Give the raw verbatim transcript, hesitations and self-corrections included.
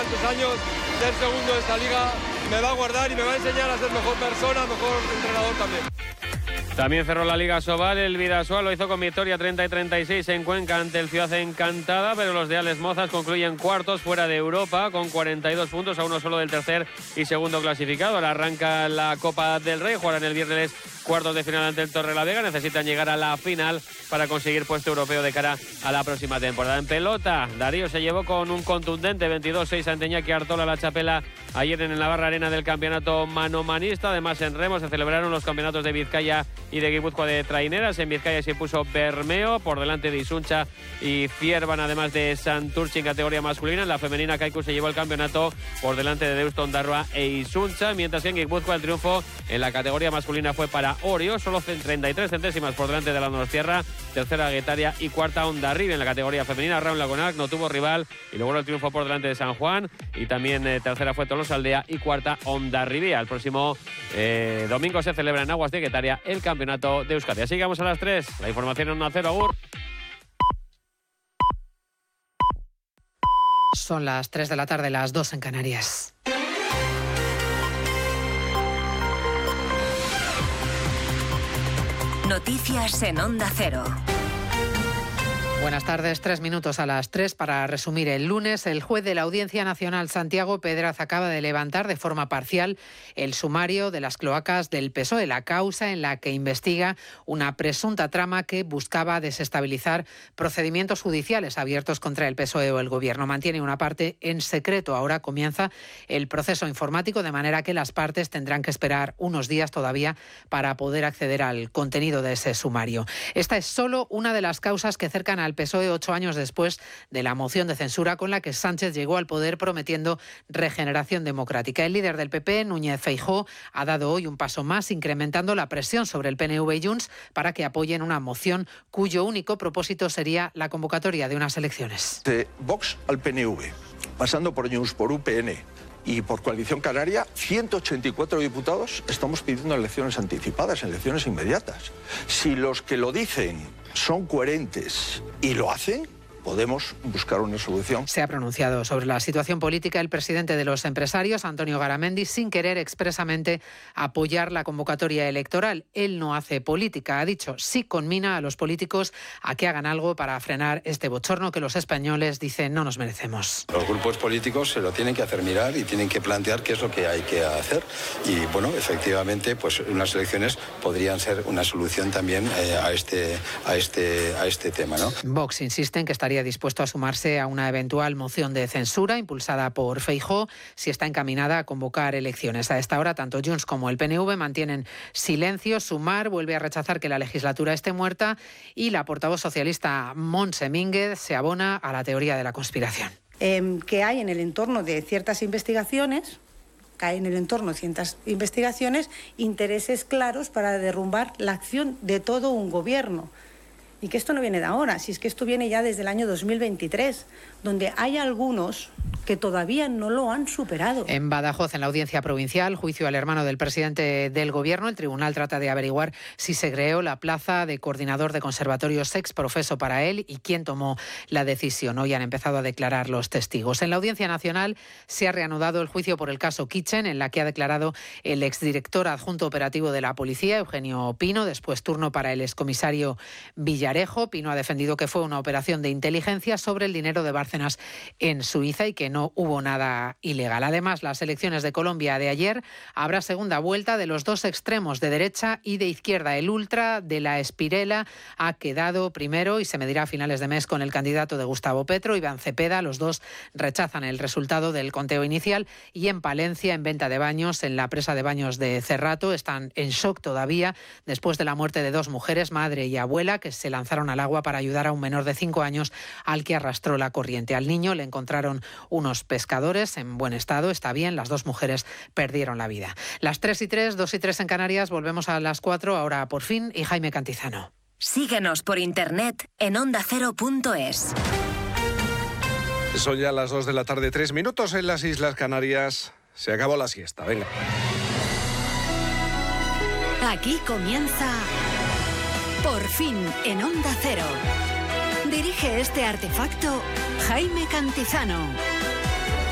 bastantes años, ser segundo de esta liga me va a guardar y me va a enseñar a ser mejor persona, mejor entrenador también. También cerró la Liga Sobal, el Bidasoa lo hizo con victoria treinta y treinta y seis en Cuenca ante el Ciudad Encantada, pero los de Ales Mozas concluyen cuartos fuera de Europa con cuarenta y dos puntos, a uno solo del tercer y segundo clasificado. Ahora arranca la Copa del Rey, jugarán el viernes cuartos de final ante el Torrelavega, necesitan llegar a la final para conseguir puesto europeo de cara a la próxima temporada. En pelota, Darío se llevó con un contundente veintidós seis ante Iñaki Artola la Chapela ayer en el Navarra Arena del campeonato manomanista. Además, en remo se celebraron los campeonatos de Vizcaya y de Guipúzcoa de traineras. En Vizcaya se impuso Bermeo por delante de Isuncha y Ciervan, además de Santurchi en categoría masculina. En la femenina, Kaiku se llevó el campeonato por delante de Deuston Darroa e Isuncha, mientras que en Guipúzcoa el triunfo en la categoría masculina fue para Orio, solo treinta y tres centésimas por delante de la Donostiarra, tercera Guetaria y cuarta Hondarribia. En la categoría femenina, Raúl Lagunac no tuvo rival y logró el triunfo por delante de San Juan, y también eh, tercera fue Tolosaldea y cuarta Hondarribia. El próximo eh, domingo se celebra en Aguas de Guetaria el campeonato de Euskadi. Así llegamos a las tres. La información en Onda Cero, agur. Son las tres de la tarde, las dos en Canarias. Noticias en Onda Cero. Buenas tardes, tres minutos a las tres para resumir el lunes. El juez de la Audiencia Nacional, Santiago Pedraz, acaba de levantar de forma parcial el sumario de las cloacas del P S O E, la causa en la que investiga una presunta trama que buscaba desestabilizar procedimientos judiciales abiertos contra el P S O E o el Gobierno. Mantiene una parte en secreto. Ahora comienza el proceso informático, de manera que las partes tendrán que esperar unos días todavía para poder acceder al contenido de ese sumario. Esta es solo una de las causas que cercan al P S O E ocho años después de la moción de censura con la que Sánchez llegó al poder prometiendo regeneración democrática. El líder del P P, Núñez Feijóo, ha dado hoy un paso más, incrementando la presión sobre el P N V y Junts para que apoyen una moción cuyo único propósito sería la convocatoria de unas elecciones. De Vox al P N V, pasando por Junts, por U P N y por Coalición Canaria, ciento ochenta y cuatro diputados estamos pidiendo elecciones anticipadas, elecciones inmediatas. Si los que lo dicen son coherentes y lo hacen, podemos buscar una solución. Se ha pronunciado sobre la situación política el presidente de los empresarios, Antonio Garamendi, sin querer expresamente apoyar la convocatoria electoral. Él no hace política, ha dicho, sí conmina a los políticos a que hagan algo para frenar este bochorno que los españoles dicen no nos merecemos. Los grupos políticos se lo tienen que hacer mirar y tienen que plantear qué es lo que hay que hacer. Y bueno, efectivamente, pues unas elecciones podrían ser una solución también eh, a este a este a este tema, ¿no? Vox insiste en que estaría dispuesto a sumarse a una eventual moción de censura impulsada por Feijóo si está encaminada a convocar elecciones. A esta hora, tanto Junts como el P N V mantienen silencio. Sumar vuelve a rechazar que la legislatura esté muerta y la portavoz socialista Montse Mínguez se abona a la teoría de la conspiración. Eh, que hay en el entorno de ciertas investigaciones, que hay en el entorno de ciertas investigaciones, intereses claros para derrumbar la acción de todo un gobierno. Y que esto no viene de ahora, si es que esto viene ya desde el año dos mil veintitrés, donde hay algunos que todavía no lo han superado. En Badajoz, en la audiencia provincial, juicio al hermano del presidente del Gobierno. El tribunal trata de averiguar si se creó la plaza de coordinador de conservatorios ex profeso para él y quién tomó la decisión. Hoy han empezado a declarar los testigos. En la Audiencia Nacional se ha reanudado el juicio por el caso Kitchen, en la que ha declarado el exdirector adjunto operativo de la policía, Eugenio Pino. Después turno para el excomisario Villarejo. Pino ha defendido que fue una operación de inteligencia sobre el dinero de Bárcenas en Suiza y que no hubo nada ilegal. Además, las elecciones de Colombia de ayer habrá segunda vuelta de los dos extremos de derecha y de izquierda. El ultra de la Espirela ha quedado primero y se medirá a finales de mes con el candidato de Gustavo Petro, Iván Cepeda. Los dos rechazan el resultado del conteo inicial. Y en Palencia, en Venta de Baños, en la presa de Baños de Cerrato, están en shock todavía después de la muerte de dos mujeres, madre y abuela, que se lanzaron al agua para ayudar a un menor de cinco años al que arrastró la corriente. Al niño le encontraron unos pescadores en buen estado, está bien, las dos mujeres perdieron la vida. Las tres y tres, dos y tres en Canarias, volvemos a las cuatro, ahora por fin, y Jaime Cantizano. Síguenos por internet en onda cero punto es. Son ya las dos de la tarde, tres minutos en las Islas Canarias. Se acabó la siesta, venga. Aquí comienza Por fin en Onda Cero. Dirige este artefacto Jaime Cantizano.